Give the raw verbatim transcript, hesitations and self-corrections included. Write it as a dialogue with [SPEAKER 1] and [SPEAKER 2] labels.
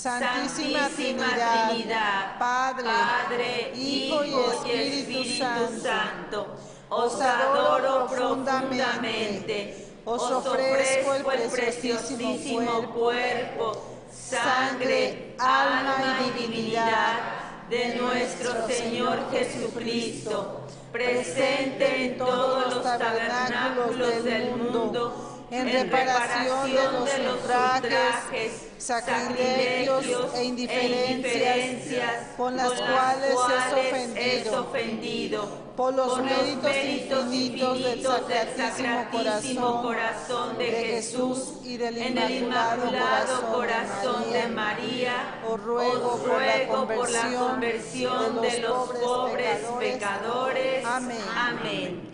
[SPEAKER 1] Santísima Trinidad,
[SPEAKER 2] Trinidad,
[SPEAKER 1] Padre,
[SPEAKER 2] Padre,
[SPEAKER 1] Hijo y Espíritu Santo,
[SPEAKER 2] os adoro profundamente,
[SPEAKER 1] os ofrezco el preciosísimo cuerpo,
[SPEAKER 2] sangre, alma y divinidad de nuestro Señor Jesucristo, presente en todos los tabernáculos del mundo,
[SPEAKER 1] en reparación de los ultrajes, sacrilegios e indiferencias con las cuales es ofendido, por los méritos infinitos del Sacratísimo Corazón de Jesús y del Inmaculado Corazón de María, os ruego por la conversión de los pobres pecadores. Amén.
[SPEAKER 2] Amén.